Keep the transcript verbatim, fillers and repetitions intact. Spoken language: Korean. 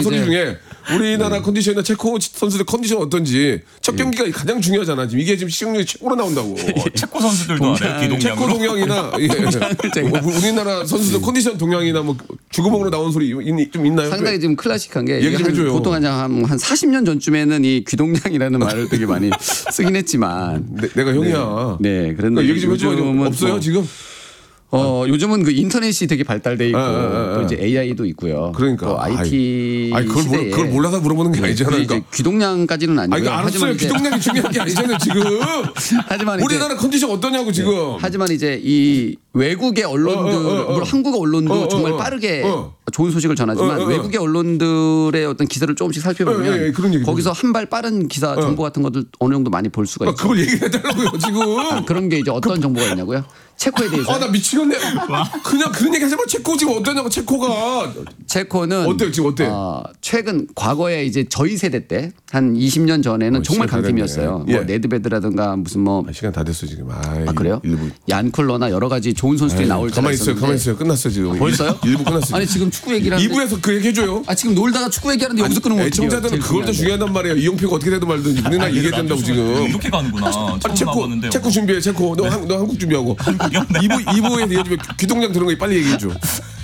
소리 중에 우리나라 네. 컨디션이나 체코 선수들 컨디션 어떤지 첫 경기가 네. 가장 중요하잖아. 지금 이게 지금 시청률이 최고로 나온다고. 체코 선수들도 알아요. 체코 동양이나 예. 우리나라 선수들 컨디션 동양이나 뭐 주구멍으로 나온 소리 좀 있나요? 상당히 지금 클래식한 게 얘기 좀 해줘요. 보통 한, 한 사십 년 전쯤에는 이 귀동냥이라는 말을 되게 많이 쓰긴 했지만 내, 내가 형이야. 네, 네 그런데 그러니까 얘기 좀 해줘요. 없어요 뭐, 지금? 어 요즘은 그 인터넷이 되게 발달돼 있고 아, 아, 아, 아. 또 이제 에이아이도 있고요. 그러니까 또 아이티 아이, 그걸, 시대에 몰라, 그걸 몰라서 물어보는 게 아니잖아요. 그러니까. 이제 귀동냥까지는 아니고요. 아, 이거 알았어요. 귀동냥이 중요한 게 아니잖아요 지금. 하지만 우리나라 이제, 컨디션 어떠냐고 지금. 네. 하지만 이제 이 외국의 언론들, 어, 어, 어, 어. 물론 한국 언론도 어, 어, 정말 어. 빠르게 어. 좋은 소식을 전하지만 어, 어, 어. 외국의 언론들의 어떤 기사를 조금씩 살펴보면 어, 예, 예, 그런 얘기 거기서 한 발 빠른 기사 어. 정보 같은 것들 어느 정도 많이 볼 수가 아, 있죠. 그걸 얘기해달라고요 지금. 아, 그런 게 이제 어떤 그, 정보가 있냐고요? 체코에 대해서. 아, 나 미치겠네. 그냥 그런 얘기 하지 마. 체코 지금 어떠냐고 체코가. 체코는 어때요 지금 어때? 어, 최근 과거에 이제 저희 세대 때 한 이십 년 전에는 어, 정말 시간 다 강팀이었어요. 됐네. 뭐 예. 네드베드라든가 무슨 뭐 아, 시간 다 됐어 지금. 아이, 아 그래요? 일부. 얀쿨러나 여러 가지 좋은 선수들이 에이, 나올 때 가만히 있어요. 가만히 있어요. 끝났어 지금. 벌써요? 일부 끝났어요. 아니 지금 축구 얘기를 하는데 이 부에서 그 얘기 해줘요. 아 지금 놀다가 축구 얘기하는데 여기서 끊으면 어떡해요? 애청자들은 그걸 더 중요하단 말이에요. 이용표가 어떻게 되든 말든 우리나라 아, 얘기해야 된다고 지금. 이렇게 가는구나. 처음 아, 체코 나왔는데. 체코 준비해 체코. 너, 네. 한, 너 한국 준비하고. 한국이요? 네. 이 부 이 부에 대해 귀동냥 들은 거 빨리 얘기해 줘.